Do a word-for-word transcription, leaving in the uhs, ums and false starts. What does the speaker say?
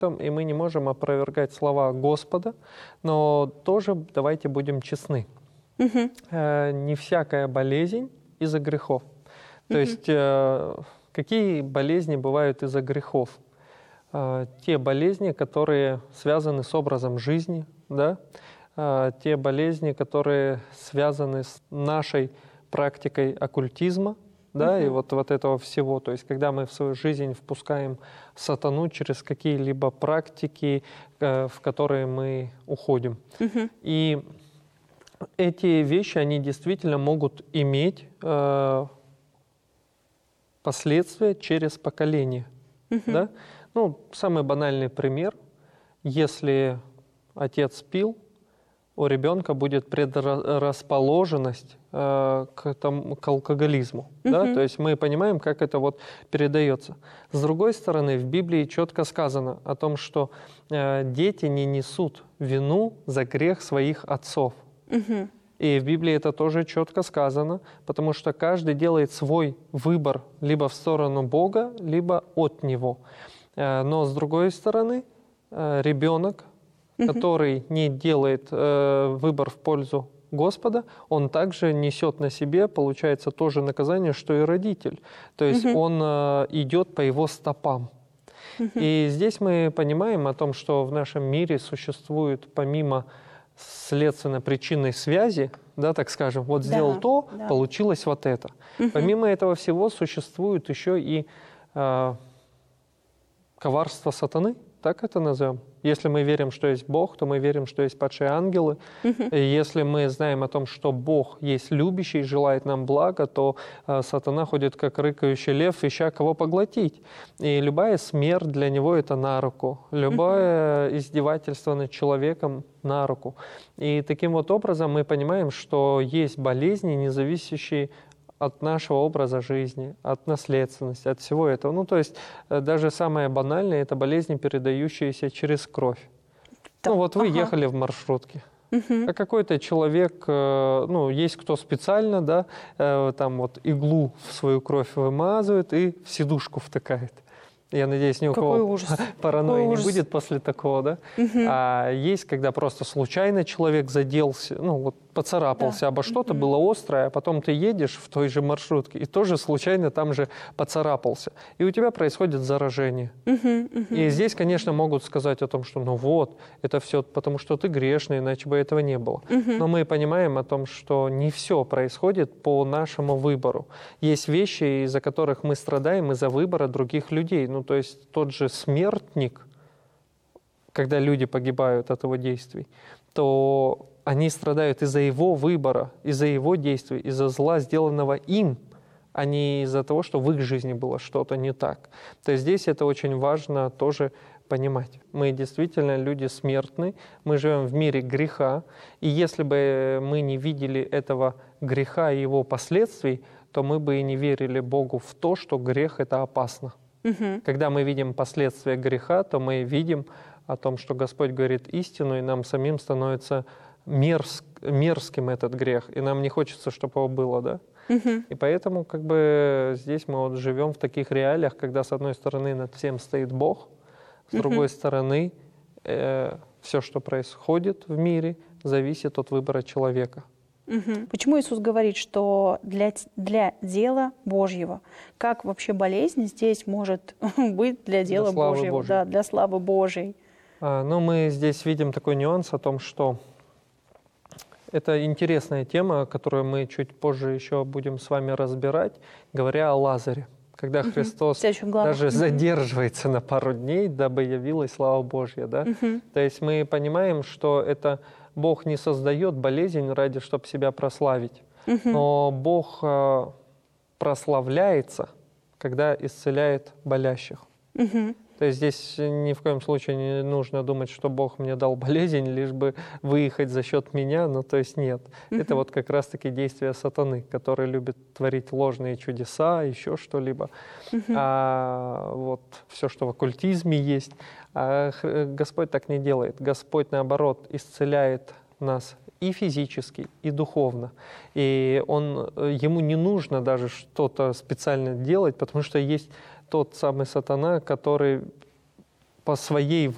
и мы не можем опровергать слова Господа, но тоже давайте будем честны. Мгм. Э, Не всякая болезнь из-за грехов. То Мгм. есть э, какие болезни бывают из-за грехов? Э, Те болезни, которые связаны с образом жизни, да? Э, те болезни, которые связаны с нашей практикой оккультизма, да, и Мгм. вот, вот этого всего. То есть когда мы в свою жизнь впускаем сатану через какие-либо практики, э, в которые мы уходим. Мгм. И эти вещи, они действительно могут иметь э, последствия через поколение. Мгм. Да? Ну, самый банальный пример. Если отец пил, у ребенка будет предрасположенность э, к, тому- к алкоголизму. Да? Мгм. То есть мы понимаем, как это вот передается. С другой стороны, в Библии четко сказано о том, что э, дети не несут вину за грех своих отцов. Мгм. И в Библии это тоже четко сказано, потому что каждый делает свой выбор либо в сторону Бога, либо от Него. Э, Но с другой стороны, э, ребенок, Мгм. который не делает э, выбор в пользу Господа, он также несет на себе, получается, то же наказание, что и родитель. То есть Мгм. он э, идет по его стопам. Мгм. И здесь мы понимаем о том, что в нашем мире существует помимо следственно-причинной связи, да, так скажем, вот сделал Да, то, да. получилось вот это. Мгм. Помимо этого всего существует еще и э, коварство сатаны, так это назовем. Если мы верим, что есть Бог, то мы верим, что есть падшие ангелы. Мгм. И если мы знаем о том, что Бог есть любящий, желает нам блага, то э, сатана ходит как рыкающий лев, ища кого поглотить. И любая смерть для него это на руку, любое издевательство над человеком на руку. И таким вот образом мы понимаем, что есть болезни, не зависящие от нашего образа жизни, от наследственности, от всего этого. Ну, то есть э, даже самое банальное – это болезни, передающиеся через кровь. Так, Ну, вот вы ага. ехали в маршрутке, Мгм. а какой-то человек, э, ну, есть кто специально, да, э, там вот иглу в свою кровь вымазывает и в сидушку втыкает. Я надеюсь, ни у Какой кого ужас. паранойи Какой не ужас. будет после такого, да? Мгм. А есть, когда просто случайно человек заделся, ну вот поцарапался Да. обо что-то, Мгм. было острое, а потом ты едешь в той же маршрутке и тоже случайно там же поцарапался. И у тебя происходит заражение. Мгм. Мгм. И здесь, конечно, могут сказать о том, что ну вот, это все потому, что ты грешный, иначе бы этого не было. Мгм. Но мы понимаем о том, что не все происходит по нашему выбору. Есть вещи, из-за которых мы страдаем из-за выбора других людей. Ну, то есть тот же смертник, когда люди погибают от его действий, то они страдают из-за его выбора, из-за его действий, из-за зла, сделанного им, а не из-за того, что в их жизни было что-то не так. То есть здесь это очень важно тоже понимать. Мы действительно люди смертны, мы живем в мире греха, и если бы мы не видели этого греха и его последствий, то мы бы и не верили Богу в то, что грех — это опасно. Мгм. Когда мы видим последствия греха, то мы видим о том, что Господь говорит истину, и нам самим становится мерз- мерзким этот грех, и нам не хочется, чтобы его было, да? Мгм. И поэтому как бы здесь мы вот живем в таких реалиях, когда с одной стороны над всем стоит Бог, с Мгм. другой стороны все, что происходит в мире, зависит от выбора человека. Мгм. Почему Иисус говорит, что для, т- для дела Божьего? Как вообще болезнь здесь может быть для дела славы Божьего? Божьей. Да, для славы Божьей. А, Но мы здесь видим такой нюанс о том, что это интересная тема, которую мы чуть позже еще будем с вами разбирать, говоря о Лазаре. Когда Мгм. Христос В следующих главах. даже Мгм. задерживается на пару дней, дабы явилась слава Божья. Да? Мгм. То есть мы понимаем, что это Бог не создает болезнь ради, чтобы себя прославить. Мгм. Но Бог э, прославляется, когда исцеляет болящих. Мгм. То есть здесь ни в коем случае не нужно думать, что Бог мне дал болезнь, лишь бы выехать за счет меня. Ну, то есть нет. Мгм. Это вот как раз-таки действие сатаны, который любит творить ложные чудеса, еще что-либо. Мгм. А вот все, что в оккультизме есть. А Х- Господь так не делает. Господь, наоборот, исцеляет нас и физически, и духовно. И он, э, ему не нужно даже что-то специально делать, потому что есть тот самый сатана, который по своей